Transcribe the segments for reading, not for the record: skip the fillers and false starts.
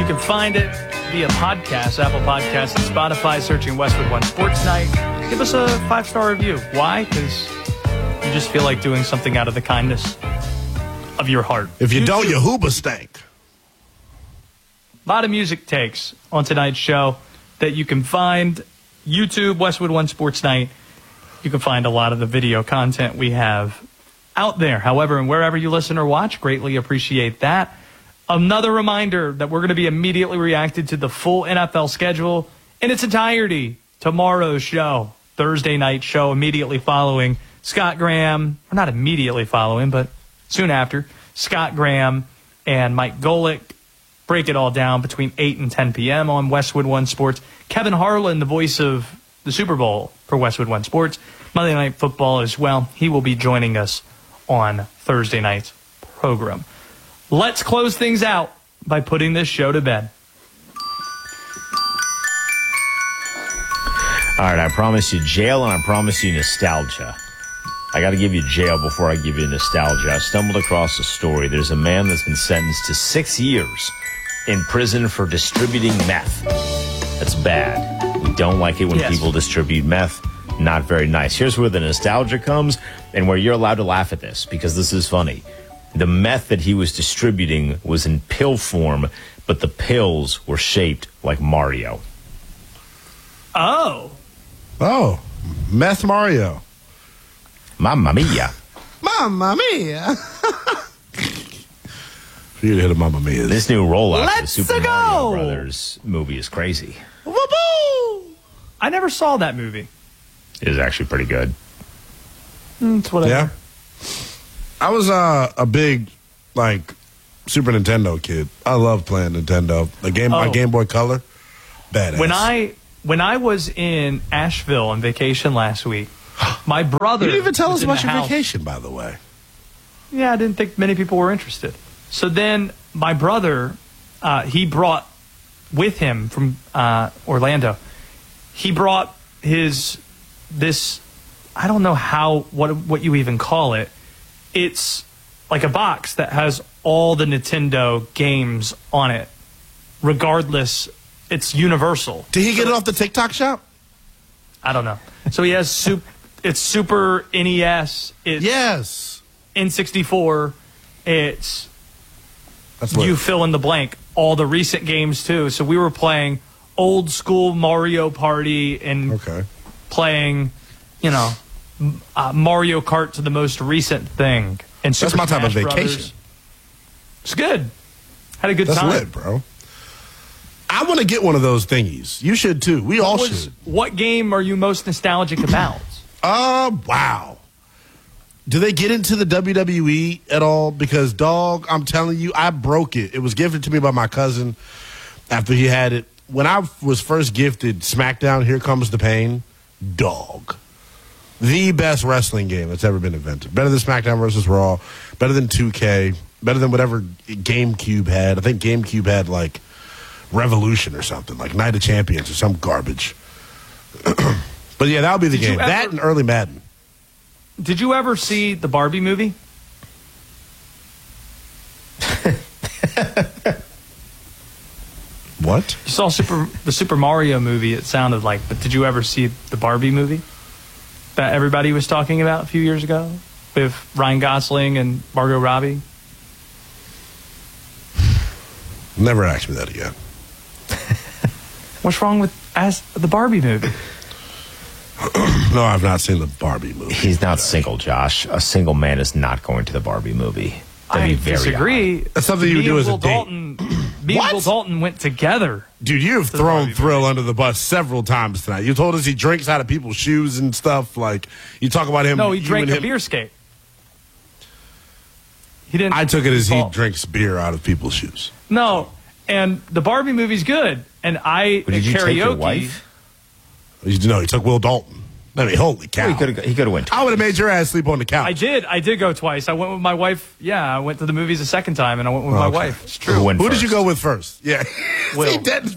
You can find it via podcast, Apple Podcasts, and Spotify, searching Westwood One Sports Night. Give us a 5-star review. Why? Because you just feel like doing something out of the kindness of your heart. If you don't, you hooba stank. A lot of music takes on tonight's show that you can find. YouTube, Westwood One Sports Night. You can find a lot of the video content we have out there. However, and wherever you listen or watch, greatly appreciate that. Another reminder that we're going to be immediately reacting to the full NFL schedule in its entirety. Tomorrow's show, Thursday night show, immediately following Scott Graham, or not immediately following, but soon after, Scott Graham and Mike Golick break it all down between 8 and 10 p.m. on Westwood One Sports. Kevin Harlan, the voice of the Super Bowl for Westwood One Sports, Monday Night Football as well. He will be joining us on Thursday night's program. Let's close things out by putting this show to bed. All right, I promise you jail and I promise you nostalgia. I got to give you jail before I give you nostalgia. I stumbled across a story. There's a man that's been sentenced to 6 years in prison for distributing meth. That's bad. We don't like it when people distribute meth. Not very nice. Here's where the nostalgia comes and where you're allowed to laugh at this, because this is funny. The meth that he was distributing was in pill form, but the pills were shaped like Mario. Oh. Oh, Meth Mario. Mamma mia. Mamma mia. You hit a Mamma Mia. This new rollout of the Let's Super go! Mario Brothers movie is crazy. Woo-hoo! I never saw that movie. It is actually pretty good. It's whatever. Yeah. I was a big, Super Nintendo kid. I loved playing Nintendo. My Game Boy Color, badass. When I was in Asheville on vacation last week, my brother... You didn't even tell us was in about the your house. vacation, by the way. Yeah, I didn't think many people were interested. So then my brother, he brought with him from Orlando, he brought this, I don't know what you even call it. It's like a box that has all the Nintendo games on it. Regardless, it's universal. Did he get it off the TikTok shop? I don't know. So he has it's Super NES. It's Yes. N64. It's That's you fill in the blank. All the recent games too. So we were playing old school Mario Party and playing, Mario Kart to the most recent thing. And That's my type of vacation. It's good. Had a good That's time. lit, bro. I want to get one of those thingies. You should too. We all should. What game are you most nostalgic about? Wow. Do they get into the WWE at all? Because, dog, I'm telling you, I broke it. It was gifted to me by my cousin after he had it. When I was first gifted SmackDown, Here Comes the Pain, dog. The best wrestling game that's ever been invented. Better than SmackDown versus Raw. Better than 2K. Better than whatever GameCube had. I think GameCube had, Revolution or something, like Night of Champions or some garbage. But, yeah, that would be the game. That and early Madden. Did you ever see the Barbie movie? What? You saw the Super Mario movie, it sounded like, but did you ever see the Barbie movie that everybody was talking about a few years ago with Ryan Gosling and Margot Robbie? Never asked me that again. What's wrong with the Barbie movie? No, I've not seen the Barbie movie. He's not single, Josh. A single man is not going to the Barbie movie. I disagree. That's something you would do as a date. Me and Will Dalton went together. Dude, you've thrown Thrill under the bus several times tonight. You told us he drinks out of people's shoes and stuff. You talk about him. No, he drank a beer skate. He didn't. I took it as he drinks beer out of people's shoes. No, and the Barbie movie's good. And did you karaoke. Take your wife? No, he took Will Dalton. I mean, holy cow. Well, he could have went twice. I would have made your ass sleep on the couch. I did go twice. I went with my wife. Yeah, I went to the movies a second time, and I went with my wife. It's true. Who did you go with first? Yeah. Will.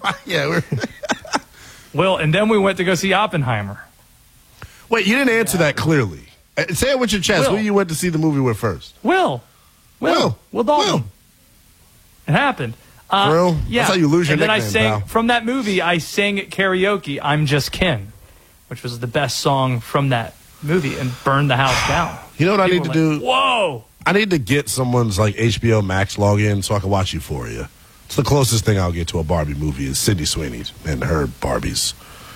Will, and then we went to go see Oppenheimer. Wait, you didn't answer that clearly. Say it with your chest. Will. Who you went to see the movie with first? Will Dalton. Will. It happened. For real? Yeah. That's how you lose your and then nickname, I sang, pal. from that movie, I sang at karaoke, I'm Just Ken, which was the best song from that movie, and burned the house down. You know what I People need to were do? Whoa! I need to get someone's like HBO Max login so I can watch Euphoria. It's the closest thing I'll get to a Barbie movie is Sydney Sweeney and her Barbies.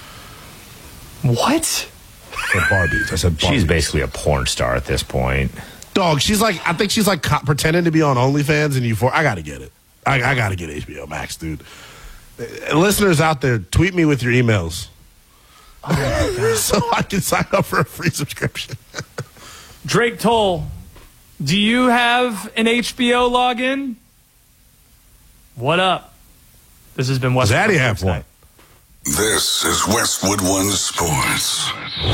What? Her Barbies. I said Barbies. She's basically a porn star at this point. Dog, she's like, I think she's like pretending to be on OnlyFans and Euphoria. I got to get it. I got to get HBO Max, dude. Listeners out there, tweet me with your emails. Oh my God. So I can sign up for a free subscription. Drake Toll, do you have an HBO login? What up? This has been Westwood. Zaddy have one. This is Westwood One Sports.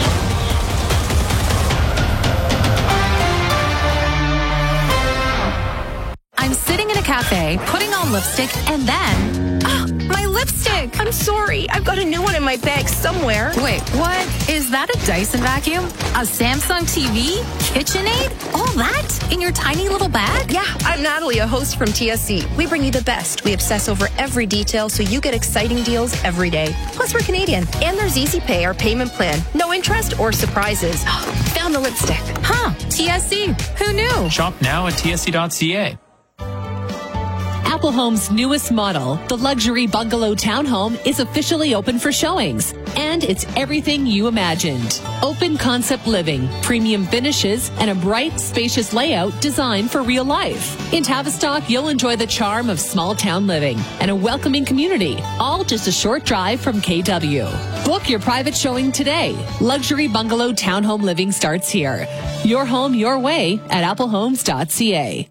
I'm sitting in a cafe, putting on lipstick, and then... Oh, my lipstick! I'm sorry. I've got a new one in my bag somewhere. Wait, what? Is that a Dyson vacuum? A Samsung TV? KitchenAid? All that? In your tiny little bag? Yeah, I'm Natalie, a host from TSC. We bring you the best. We obsess over every detail so you get exciting deals every day. Plus, we're Canadian. And there's Easy Pay, our payment plan. No interest or surprises. Found the lipstick. Huh, TSC. Who knew? Shop now at tsc.ca. Apple Home's newest model, the luxury bungalow townhome, is officially open for showings. And it's everything you imagined. Open concept living, premium finishes, and a bright, spacious layout designed for real life. In Tavistock, you'll enjoy the charm of small town living and a welcoming community, all just a short drive from KW. Book your private showing today. Luxury bungalow townhome living starts here. Your home, your way at applehomes.ca.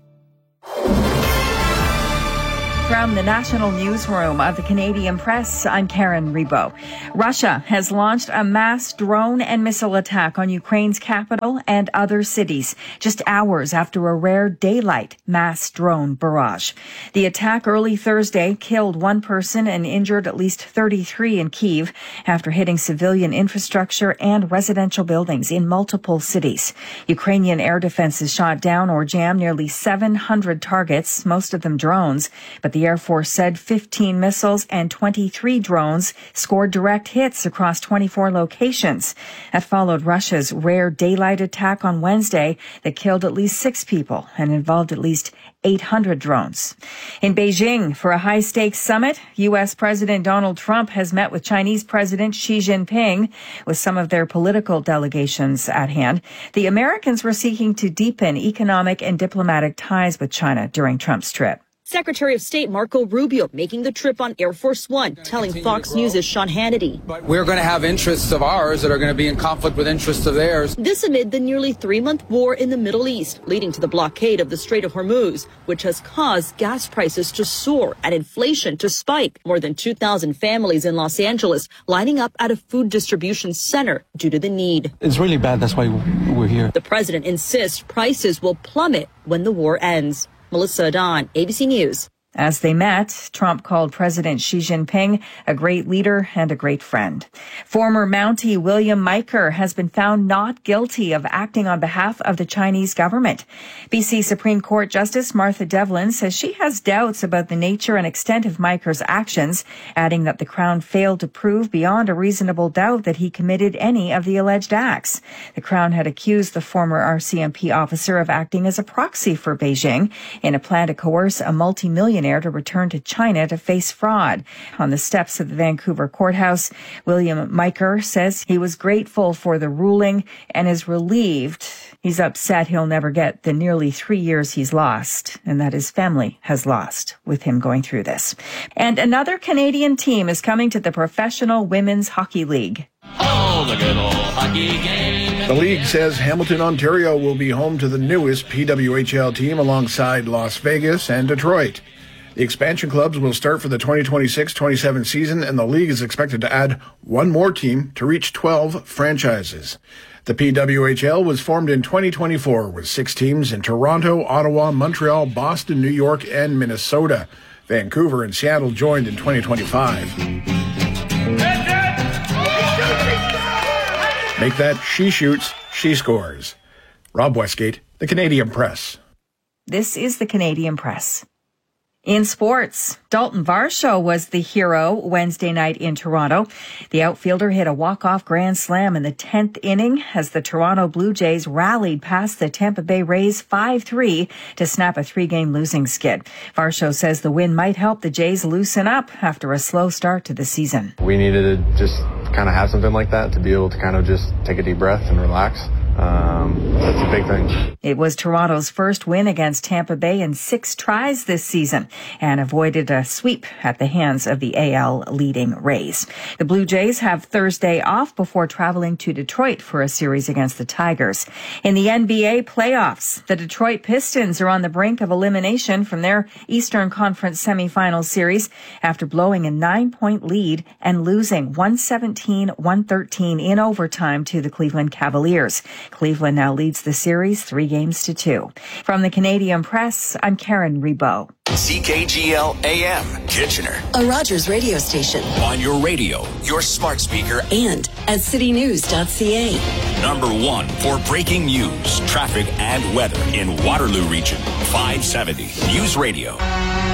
From the National Newsroom of the Canadian Press, I'm Karen Rebo. Russia has launched a mass drone and missile attack on Ukraine's capital and other cities, just hours after a rare daylight mass drone barrage. The attack early Thursday killed one person and injured at least 33 in Kyiv after hitting civilian infrastructure and residential buildings in multiple cities. Ukrainian air defenses shot down or jammed nearly 700 targets, most of them drones, but the Air Force said 15 missiles and 23 drones scored direct hits across 24 locations. That followed Russia's rare daylight attack on Wednesday that killed at least 6 people and involved at least 800 drones. In Beijing, for a high-stakes summit, U.S. President Donald Trump has met with Chinese President Xi Jinping, with some of their political delegations at hand. The Americans were seeking to deepen economic and diplomatic ties with China during Trump's trip. Secretary of State Marco Rubio making the trip on Air Force One, telling Fox News' Sean Hannity. But we're going to have interests of ours that are going to be in conflict with interests of theirs. This amid the nearly 3-month war in the Middle East, leading to the blockade of the Strait of Hormuz, which has caused gas prices to soar and inflation to spike. More than 2,000 families in Los Angeles lining up at a food distribution center due to the need. It's really bad. That's why we're here. The president insists prices will plummet when the war ends. Melissa Adon, ABC News. As they met, Trump called President Xi Jinping a great leader and a great friend. Former Mountie William Miker has been found not guilty of acting on behalf of the Chinese government. BC Supreme Court Justice Martha Devlin says she has doubts about the nature and extent of Miker's actions, adding that the Crown failed to prove beyond a reasonable doubt that he committed any of the alleged acts. The Crown had accused the former RCMP officer of acting as a proxy for Beijing in a plan to coerce a multi-millionaire to return to China to face fraud. On the steps of the Vancouver courthouse, William Miker says he was grateful for the ruling and is relieved. He's upset he'll never get the nearly 3 years he's lost and that his family has lost with him going through this. And another Canadian team is coming to the Professional Women's Hockey League. Oh, the good old hockey game. The league says Hamilton, Ontario will be home to the newest PWHL team alongside Las Vegas and Detroit. The expansion clubs will start for the 2026-27 season, and the league is expected to add one more team to reach 12 franchises. The PWHL was formed in 2024 with 6 teams in Toronto, Ottawa, Montreal, Boston, New York, and Minnesota. Vancouver and Seattle joined in 2025. Make that she shoots, she scores. Rob Westgate, The Canadian Press. This is The Canadian Press. In sports, Dalton Varsho was the hero Wednesday night in Toronto. The outfielder hit a walk-off grand slam in the 10th inning as the Toronto Blue Jays rallied past the Tampa Bay Rays 5-3 to snap a 3-game losing skid. Varsho says the win might help the Jays loosen up after a slow start to the season. We needed to just kind of have something like that to be able to kind of just take a deep breath and relax. That's a big thing. It was Toronto's first win against Tampa Bay in 6 tries this season and avoided a sweep at the hands of the AL leading Rays. The Blue Jays have Thursday off before traveling to Detroit for a series against the Tigers. In the NBA playoffs, the Detroit Pistons are on the brink of elimination from their Eastern Conference semifinal series after blowing a 9-point lead and losing 117-113 in overtime to the Cleveland Cavaliers. Cleveland now leads the series 3-2. From the Canadian Press, I'm Karen Rebo. CKGL AM, Kitchener. A Rogers radio station. On your radio, your smart speaker, and at citynews.ca. Number 1 for breaking news, traffic, and weather in Waterloo Region. 570 News Radio.